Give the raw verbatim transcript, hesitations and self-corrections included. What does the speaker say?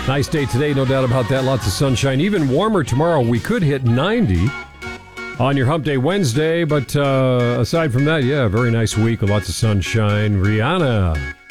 Nice day today, no doubt about that. Lots of sunshine. Even warmer tomorrow. We could hit ninety on your Hump Day Wednesday. But uh, aside from that, yeah, very nice week. Lots of sunshine. Rihanna.